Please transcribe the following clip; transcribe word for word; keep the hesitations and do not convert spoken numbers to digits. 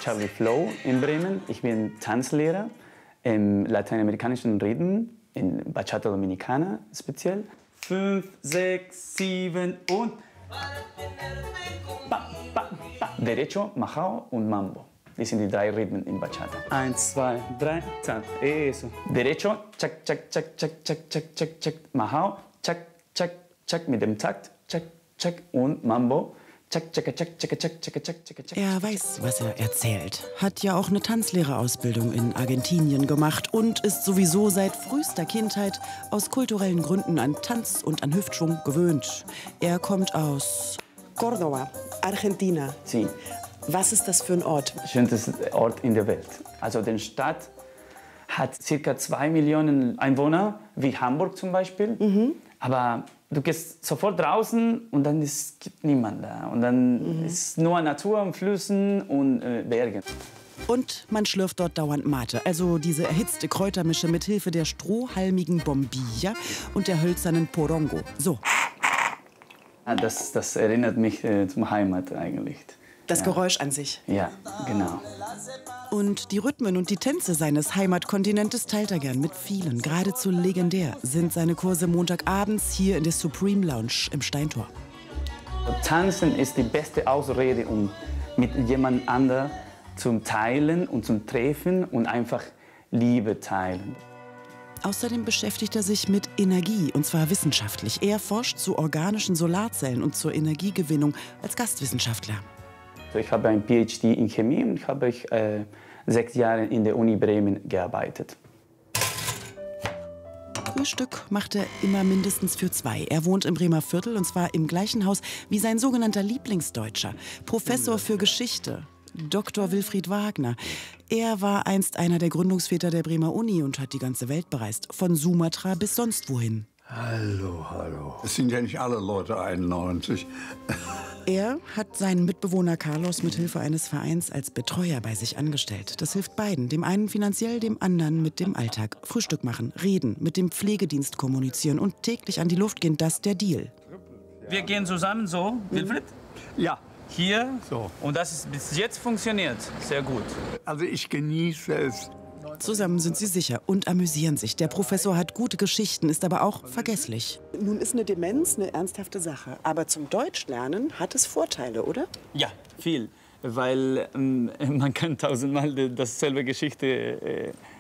Charlie Flow in Bremen. Ich bin Tanzlehrer im lateinamerikanischen Rhythm, in Bachata Dominicana speziell. Fünf, sechs, sieben und... Ba, ba, ba. Derecho, Majao und Mambo. Das sind die drei Rhythmen in Bachata. Eins, zwei, drei, zack, eso. Derecho, tschak, tschak, tschak, tschak, tschak, tschak, tschak, tschak. Majao, tschak, tschak, tschak mit dem Takt, tschak, tschak. Und Mambo, tschak, tschak, tschak, tschak, tschak, tschak, tschak, tschak, tschak. Er weiß, was er erzählt. Hat ja auch eine Tanzlehrerausbildung in Argentinien gemacht und ist sowieso seit frühester Kindheit aus kulturellen Gründen an Tanz und an Hüftschwung gewöhnt. Er kommt aus Córdoba, Argentina. Sie. Was ist das für ein Ort? Schönster Ort in der Welt. Also die Stadt hat circa zwei Millionen Einwohner, wie Hamburg zum Beispiel. Mhm. Aber du gehst sofort draußen und dann ist, gibt niemand da. Und dann mhm. ist nur Natur und Flüssen und äh, Berge. Und man schlürft dort dauernd Mate, also diese erhitzte Kräutermische mit Hilfe der strohhalmigen Bombilla und der hölzernen Porongo. So. Das, das erinnert mich äh, zum Heimat eigentlich. Das ja. Geräusch an sich. Ja, genau. Und die Rhythmen und die Tänze seines Heimatkontinentes teilt er gern mit vielen. Geradezu legendär sind seine Kurse montagabends hier in der Supreme Lounge im Steintor. Tanzen ist die beste Ausrede, um mit jemand anderem zu teilen und zu treffen und einfach Liebe teilen. Außerdem beschäftigt er sich mit Energie, und zwar wissenschaftlich. Er forscht zu organischen Solarzellen und zur Energiegewinnung als Gastwissenschaftler. Ich habe ein P H D in Chemie und habe ich äh, sechs Jahre in der Uni Bremen gearbeitet. Frühstück macht er immer mindestens für zwei. Er wohnt im Bremer Viertel und zwar im gleichen Haus wie sein sogenannter Lieblingsdeutscher, Professor für Geschichte, Doktor Wilfried Wagner. Er war einst einer der Gründungsväter der Bremer Uni und hat die ganze Welt bereist, von Sumatra bis sonst wohin. Hallo, hallo. Es sind ja nicht alle Leute einundneunzig. Er hat seinen Mitbewohner Carlos mit Hilfe eines Vereins als Betreuer bei sich angestellt. Das hilft beiden, dem einen finanziell, dem anderen mit dem Alltag. Frühstück machen, reden, mit dem Pflegedienst kommunizieren und täglich an die Luft gehen, das ist der Deal. Wir gehen zusammen so, Wilfried? Ja. Hier. So. Und das ist bis jetzt funktioniert sehr gut. Also ich genieße es. Zusammen sind sie sicher und amüsieren sich. Der Professor hat gute Geschichten, ist aber auch vergesslich. Nun ist eine Demenz eine ernsthafte Sache. Aber zum Deutschlernen hat es Vorteile, oder? Ja, viel. Weil ähm, man kann tausendmal dasselbe Geschichte äh,